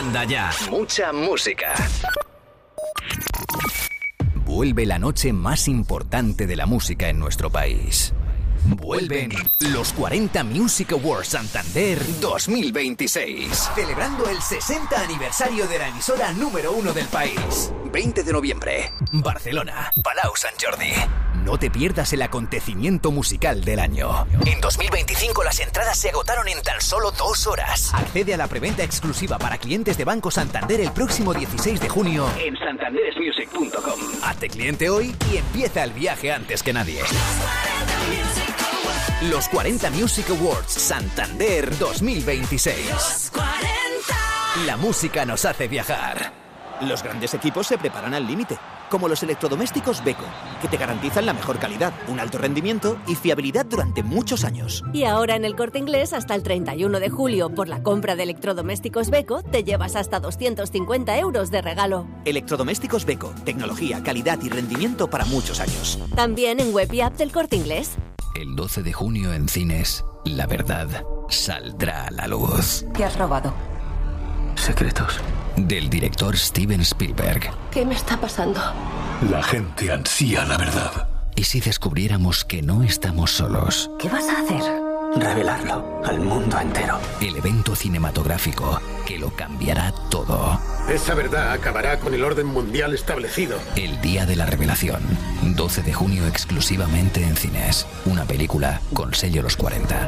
Anda ya. Mucha música. Vuelve la noche más importante de la música en nuestro país. Vuelven los 40 Music Awards Santander 2026. Celebrando el 60 aniversario de la emisora número 1 del país. 20 de noviembre, Barcelona, Palau Sant Jordi. No te pierdas el acontecimiento musical del año. En 2025 las entradas se agotaron en tan solo 2 horas. Accede a la preventa exclusiva para clientes de Banco Santander el próximo 16 de junio en santanderesmusic.com. Hazte cliente hoy y empieza el viaje antes que nadie. Los 40 Music Awards Santander 2026. Los 40. La música nos hace viajar. Los grandes equipos se preparan al límite, como los electrodomésticos Beko, que te garantizan la mejor calidad, un alto rendimiento y fiabilidad durante muchos años. Y ahora en El Corte Inglés, hasta el 31 de julio, por la compra de electrodomésticos Beko, te llevas hasta 250 euros de regalo. Electrodomésticos Beko, tecnología, calidad y rendimiento para muchos años. También en web y app del Corte Inglés. El 12 de junio en cines, la verdad saldrá a la luz. ¿Qué has robado? Secretos. Del director Steven Spielberg. ¿Qué me está pasando? La gente ansía la verdad. ¿Y si descubriéramos que no estamos solos? ¿Qué vas a hacer? Revelarlo al mundo entero. El evento cinematográfico que lo cambiará todo. Esa verdad acabará con el orden mundial establecido. El día de la revelación. 12 de junio exclusivamente en cines. Una película con sello Los 40.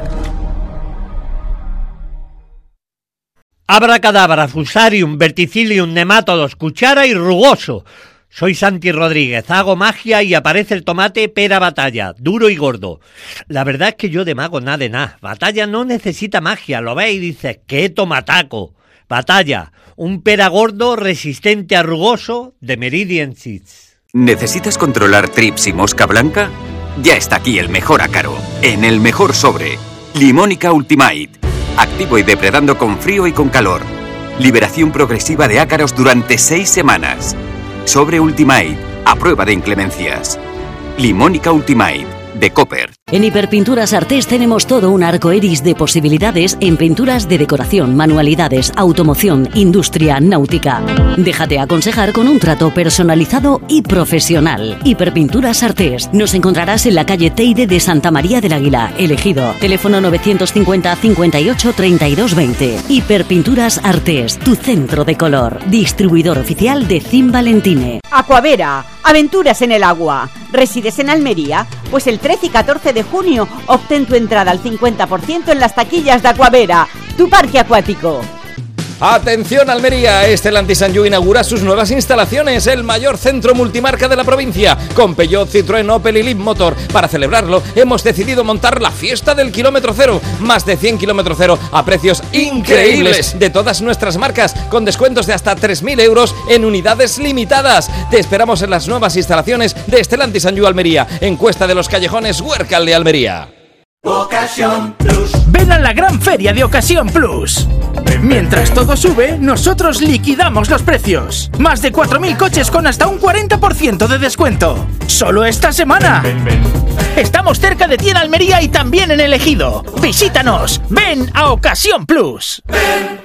Abracadabra, Fusarium, Verticillium, Nematodos, Cuchara y Rugoso. Soy Santi Rodríguez, hago magia y aparece el tomate pera Batalla, duro y gordo. La verdad es que yo de mago nada de nada. Batalla no necesita magia, lo ves y dices, ¡qué tomataco! Batalla, un pera gordo resistente a rugoso de Meridian Seeds. ¿Necesitas controlar trips y mosca blanca? Ya está aquí el mejor ácaro, en el mejor sobre. Limónica Ultimate. Activo y depredando con frío y con calor. Liberación progresiva de ácaros durante 6 semanas. Sobre Ultimate, a prueba de inclemencias. Limónica Ultimate, de Copper. En Hiperpinturas Artés tenemos todo un arco iris de posibilidades en pinturas de decoración, manualidades, automoción, industria, náutica. Déjate aconsejar con un trato personalizado y profesional. Hiperpinturas Artés. Nos encontrarás en la calle Teide de Santa María del Águila, Elegido. Teléfono 950 58 32 20. Hiperpinturas Artés, tu centro de color. Distribuidor oficial de Cim Valentine. Aquavera, aventuras en el agua. ¿Resides en Almería? Pues el 13 y 14 de junio obtén tu entrada al 50% en las taquillas de Aquavera, tu parque acuático. Atención Almería, Stellantis Sanyu inaugura sus nuevas instalaciones, el mayor centro multimarca de la provincia, con Peugeot, Citroën, Opel y Leapmotor. Para celebrarlo hemos decidido montar la fiesta del kilómetro cero, más de 100 kilómetro cero a precios increíbles de todas nuestras marcas, con descuentos de hasta 3.000 euros en unidades limitadas. Te esperamos en las nuevas instalaciones de Stellantis Sanyu Almería, en Cuesta de los Callejones, Huércal de Almería. Ocasión Plus. Ven a la gran feria de Ocasión Plus. Mientras todo sube, nosotros liquidamos los precios. Más de 4.000 coches con hasta un 40% de descuento. Solo esta semana. Estamos cerca de ti en Almería y también en El Ejido. Visítanos. Ven a Ocasión Plus. Ven.